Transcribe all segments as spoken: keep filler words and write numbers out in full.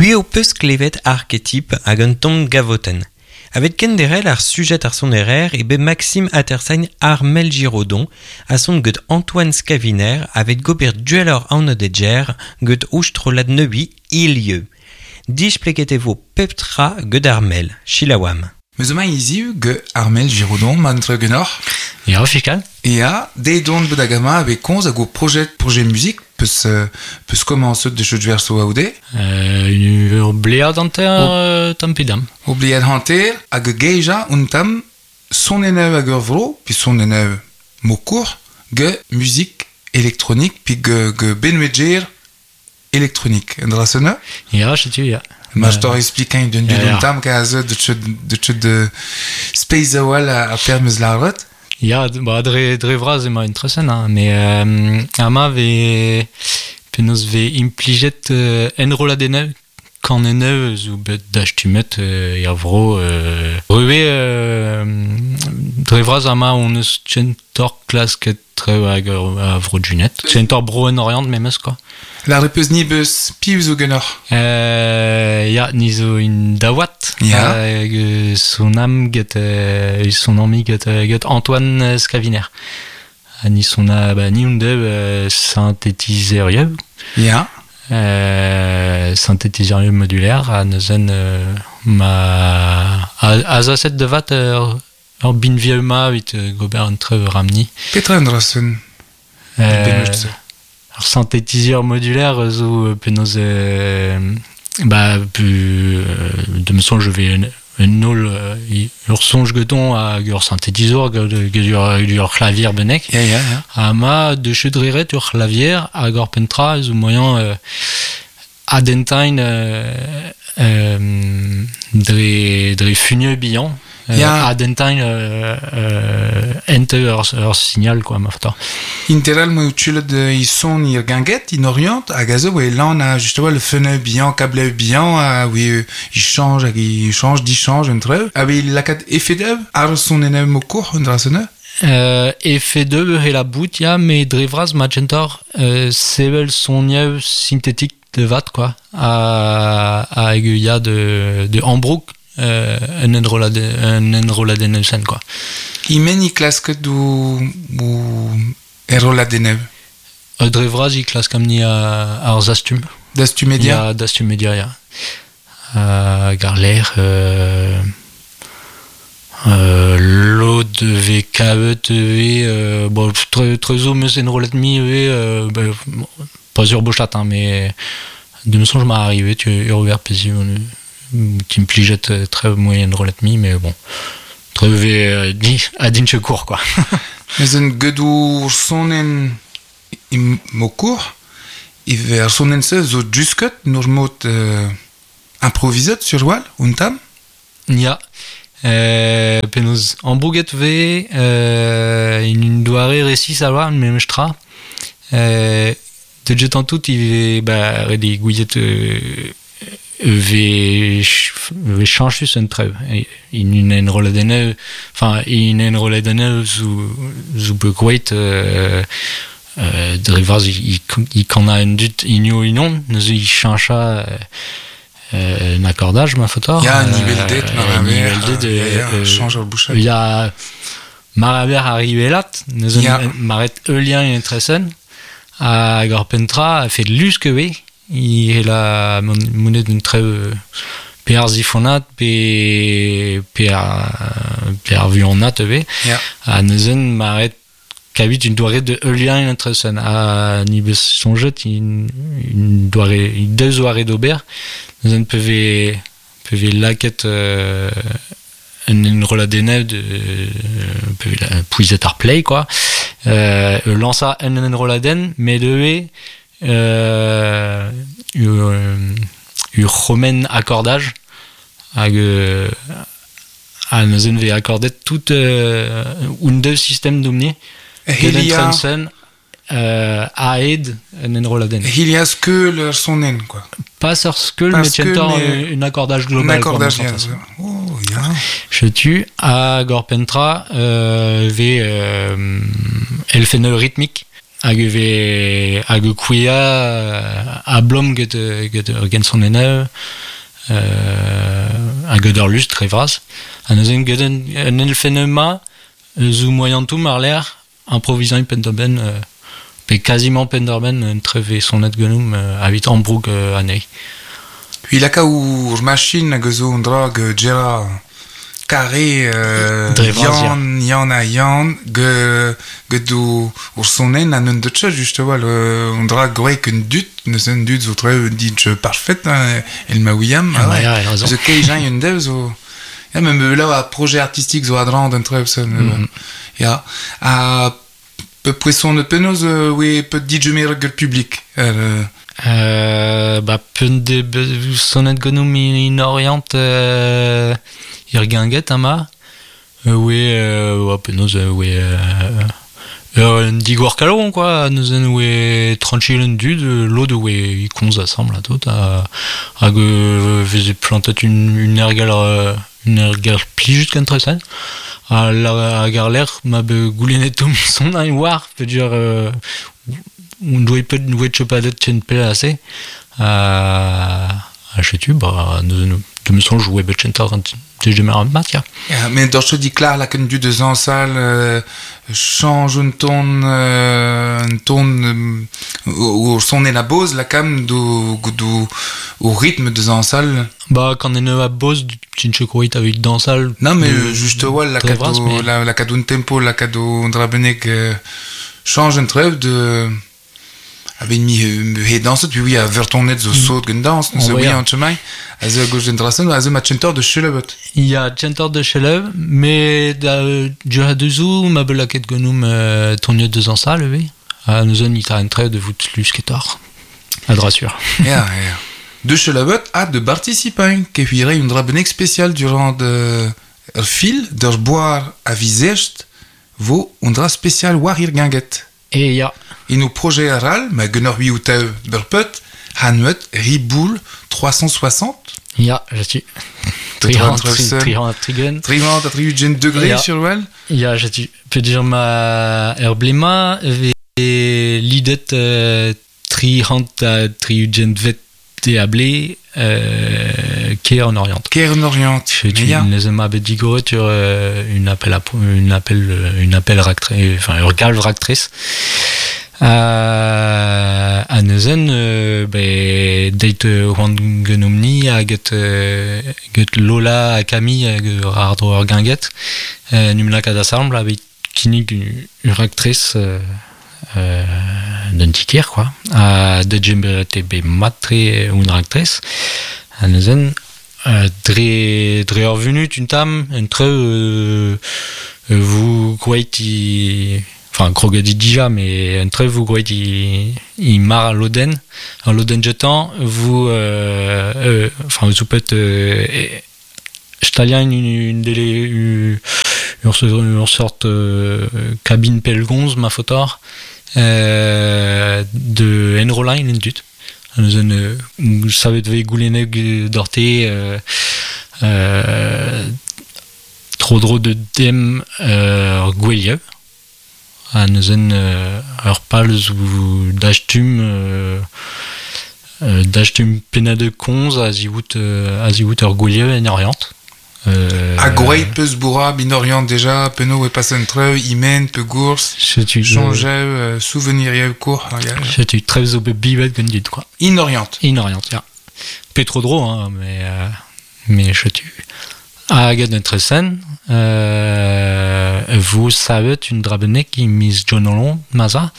Lui au peus klevet archétype hag un tom gavoten. Avec kenderel ar sujet ar son erer et be Maxime Attersain Armel Giraudon, à son gut Antoine Scaviner, avec gober duelor aunodedger, gut oustrolad nebi ilieu. Dich pleketevo peptra gut Armel, Chilawam. Mais oma iziu ge Armel Giraudon, mantre genor. Ja, fikan. Ja, de don bedagama avec konz a go projet projet musique peus euh, peus commencer de chute verso aude. Euh, ur blead an ter euh, tampidam. Oubliad hanter a ge geja untam son eneu a ur vro, puis son eneu mokour ge musique électronique, puis ge ge benwedger électronique. Endra sene? Ja, setu, ja. Ma je t'en explique un d'un Ja, ja. untam ka ze de chute de chute de space awal a permes la rot. Ja, ba, dre, dre vraz ema interessen, hein, mais euh, ama ve penaos ve impliget euh, enroladeneu kan eneu zo bet dachtumet euh, er vro euh, rue euh, dre vraz ama on eus tchentor klasket tre hag a vro dunet. Tchentor bro en orient memes, quoi. La repeus nibus pius o genor. Euh, ja, ni zo in dawat. Ja. Euh, son am get, euh, son ami get, euh, get Antoine Scaviner. Ah, ni son a, bah, ni un de euh, synthétiseur yev. Ja. Euh, synthétiseur yev modulaire. A neuzen euh, ma... A, a za set de vat euh, ur bin vieux ma vit euh, gober an trev ramni. Petra endra sen. Euh, alors, synthétiseur modulaire, zo penaos euh, bah, pu, euh, de me son je vais un nol euh, ur sonj geton a ur synthétiseur ur ur clavier benek. Ja, ja, ja. Ama de chedreret ur clavier a ur pentra zo moyen euh, adentain euh, euh, dre dre funio bihan. Euh, Ja. Adentain euh, euh, ente ur, ur signal, quoi, ma fata. Interal mo utule de ils sont ir ganget in orient à gazo ouais là on a justement le fenêtre bien câble bien ah oui euh, il change il change d'y change entre ah oui la cat effet d'œuvre ar son ene mo court on drasene Euh, effet de et la bout, ya, mais drivras magentor, euh, c'est son nieu synthétique de vat, quoi, à, à aiguilla de, de Hambrook, euh, un enrolade, un enrolade Nelson, quoi. il mène il classe que du ou erola de neve Euh, drivras, il classe comme ni à, à Zastum. d'astu média Ya, Dastum Media, ya. À Garler, euh, Euh, l'eau de V K E T V euh, bon très très zo mais c'est une roulette mi euh, bah, pas sur bochat hein, mais de me songe m'est arrivé tu es ouvert paisible qui me plijette très moyenne roulette mi mais bon très v à din court quoi. mais un gedou sonen im mo court il ver sonen se zo jusket normot euh, improvisat sur wall untam Ya Euh, penaos Hambrouget ve euh, in doare récit savoir mais mestra euh, de jetant tout il bah des gouillet euh, ve ve chanchus un treu in une roladene enfin in une roladene zu zu bequait euh, euh, de rivers il il qu'on a une dut inyo inon nous il chancha Euh, un accordage ma photo. Il y a un niveau de Maraver de change au bouche. Il y a Maraver arrivé là, nous avons Maret Eulien et Tressen à Gorpentra a fait de l'us que oui, il est la monnaie d'une très P R zifonat P P R vu en at oui. À nous avons Maret Kavit une doirée de Eulien et Tressen à niveau son jet une une doirée deux soirées d'Aubert. Nous avons peuvent peuvent laquette euh, une roulade de neige de peuvent la puiser à play quoi euh, lança une rouladen mais de euh une romaine accordage à à nous avons accordé tout euh, un deux systèmes d'omni Transen euh, a aide un rouladen il y a ce que leur sonen quoi pas sur ce que mais tiens un accordage global un accordage oh ya je tue à Gorpentra euh, v euh, elle fait une rythmique hag eve hag e kouia a blom get get gen son eneu euh, hag ed ur lust tre vras an eus en get en elfenema zou moyantoù mar l'air improvisant penderben euh, pe quasiment penderben en treve son net genoum euh, a vit Ambroug euh, anei. Puis la ka ur machine hag eus un drag gera carré euh, yan yan a yan ge ge do ur sonen an un deutsche justement le un drag grek un dut ne sen dut zo tre dit parfait hein, el ma William ah ouais, ouais, ze kei jan un dev zo ya même là a projet artistique zo adrant un tre ça ya a peu poisson de penos oui peut dit je mets le public euh, Euh, bah, pen de sonet gonoum in orient euh, ir ganget ama euh, oui euh, ouais, penaos euh, oui euh, euh, digor kalon quoi nous en oui tranchil en dud l'eau de oui i konz assemble à tout à à que veze plantat une une ergal euh, une ergal pli juste qu'un tresen à la à garler ma be goulenetum son un war peut dire euh, on doit peut nous être pas d'être une placé à à chez tu bah nous de me sont jouer bet center de je me matière mais dans ce dit clair la conduite de en salle euh, change un ton euh, un ton où son est la bose la cam do do au rythme de en salle bah quand on est à bose tu ne crois avec dans salle non mais de, juste ouais la cadeau mais... la la cadeau un tempo la cadeau drabenek euh, change un trêve de avec mis he danse puis oui à vertonet zo saut gen danse nous oui en chemin à ze gauche d'entraînement à ze matchenter de Chelebot il y a chanteur de Cheleb mais du a deux ou ma belaket gonum tonnier de zansa levé à nous on il a un trait de vous plus que tard à drassure ja ja de Chelebot a de participants qui virait une drabenek spéciale durant de er fil der boire à visest vo un dra spécial war ir ganget et ya et nos projets aral ma gunner hui ou teu berput hanwet riboul trois cent soixante ya je suis triant triant trigen triant à trigen degrés sur well ya je suis peut dire ma herblema et lidet euh, triant à trigen vet déablé euh, qui est en orient qui est en orient je suis les aima bedigore sur euh, une appel à une appel une appel ractrice enfin une galve ractrice euh, à neuzen euh, ben date wan genomni a get euh, get Lola a Camille a hardware ganget euh, numla kada semble avec kinig une ractrice euh, euh, d'un ticket quoi à de G B matre une actrice à neuzen euh, dre dre revenu une tam entre euh, vous croyez enfin Krogadi déjà mais entre vous croyez il mar l'Oden en l'Oden jetant vous euh, euh, enfin vous peut euh, Stalien une une délai une, une sorte euh, cabine pelgonze ma photor euh, de Enroline l'indut nous vous savez de gouleneg dorté euh, euh, trop drôle de dem euh, Gouelieu à nous en alors pals ou d'achtum euh, d'achtum pena de conz à ziwout à ziwout Gouelieu en orient Euh, a Gouey, Peus Bourra, Binoriant déjà, Penaud et Passentreux, Imen, Pegours, Changeu, euh, Souvenir, court. C'est une très au bibet gondit quoi. Inorient. Inorient, ja. Peu trop drôle, hein, mais euh, mais je tue. À Gaden Tressen, euh, vous savez une drabenek qui mise John Olon, Maza,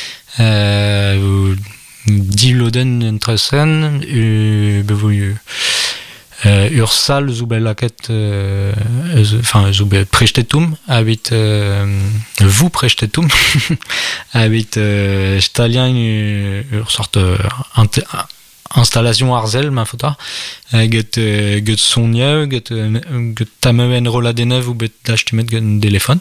euh, dit Loden Tressen, euh, vous Euh, Ursal zoubel laket euh, enfin zoubel prestetum habit euh, vous prestetum habit euh, stalien une, une sorte euh, installation arzel ma photo euh, get euh, get sonia get euh, get tamen rola de neuf ou bet d'acheter un téléphone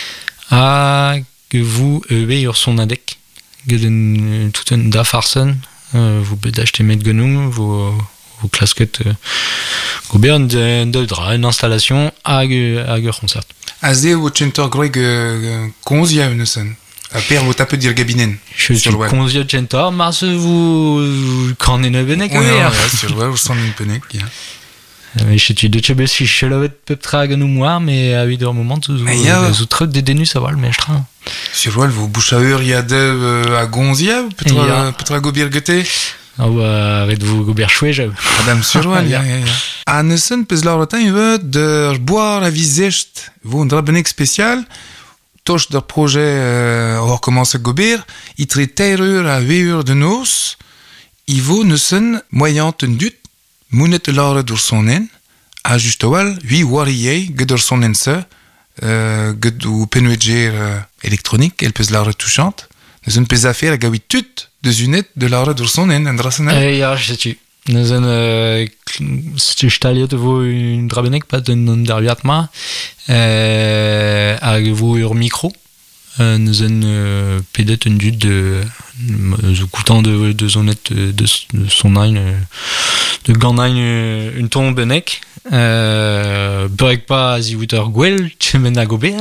à que vous eux ur son adek get une tout un da farsen euh, vous bet d'acheter met genum vous ou clasquette euh, gobern de, de dra une installation à à concert azé ou center greg konzia une scène A per vos tapes dir gabinen. Je suis convié de gentor, mars vous quand on est benek. Oui, sur le vous sent une penek. Mais je suis de chebes si je l'avais peu tragan ou moi, mais à huit heures moment tout tout truc des dénus ça va le mestre. Sur le vous bouche à heure il y a de à Gonzia peut-être peut-être à Gobirgete. Ah ouais, red vous Gobir choué je. Madame sur le ja ja ja. À Nessen pes la rotin veut de boire la visite. Vous un drabenek spécial. Toch der projet euh, or commence Gobir, il traite terreur à veur de nos, il vaut Nessen moyen tendut, mounet l'art dur son en, à justewal, huit warrier, geder son en se, euh, ged ou penueger euh, électronique, elle pèse l'art touchante, Nessen pèse affaire à gawit tut, de zunet de l'art dur son en, andrasena. Eh ja, je sais. Nezen euh, staliet vo un drabenek pas d'un derviatma euh, hag vo ur micro euh, nezen euh, pedet un dud de zo koutan de de zonet de, de, de son ein de ganain un ton benek euh, berek pas ziwuter gwell tchemen a gober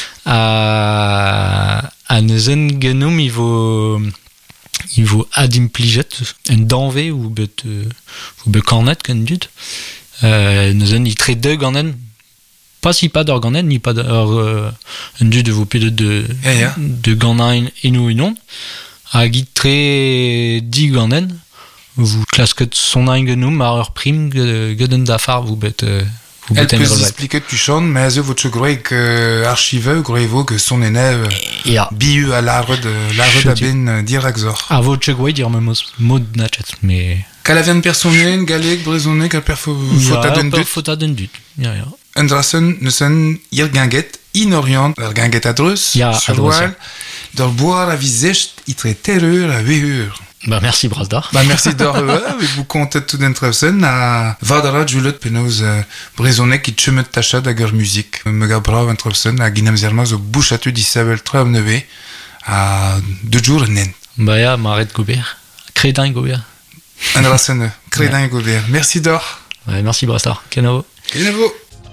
a a nezen genom il vaut il vaut adim pliget un danvé ou bet ou bet cornet kan dut euh nezen il très de ganen pas si pas d'organen ni pas d'or un dut de vous péde de yeah, yeah. de ganin inu inon a git très di ganen vous clasquet son ingenum mar prime geden d'afar vous bet elle peut expliquer tu chantes mais elle veut te croire que archive croyez-vous que son élève biu à l'arbre de l'arbre d'abin d'Iraxor à votre te croire dire même mot nachet mais qu'elle vient de personne galek brisonné qu'elle perfo fota d'un dut fota d'un dut ya ya Andrasen ne sen irganget inorient irganget adrus sur wal dans boire la visite il traite terreur à veur. Bah merci Brasdar. Bah merci d'or et vous comptez tout d'interesen à vadara julet penos brisonné qui chemet tacha d'agur musique me gabra interesen à ginam zermaz au bouchatu d'Isabelle Traveneve à deux jours nen. Bah ya m'arrête Gobert. Crédin Gobert. Andrasen Crédin Gobert. Merci d'or. Ouais merci Brasdar. Kenavo. Kenavo.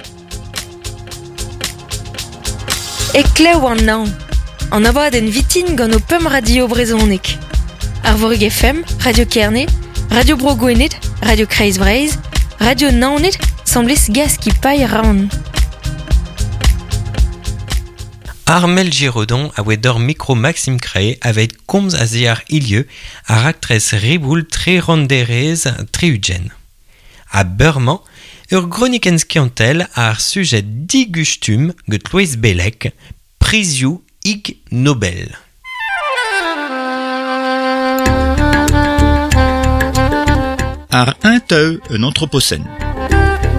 Ekle wan naon. An avad en vitin gant o pum radio brezhonek. Arvorig F M, Radio Kerne, Radio Brogouenet, Radio Kreis Breiz, Radio Naonet, semblez gas ki paille raon. Armel Giraudon a wedor micro Maxime Cray avec komz a ziar ilieu a raktres riboul tre ronderez tre ugen. A Beurman, ur gronikens kiantel ar sujet digustum get Louis Bellec, prisiou Ig Nobel. Ar un teu un anthropocène.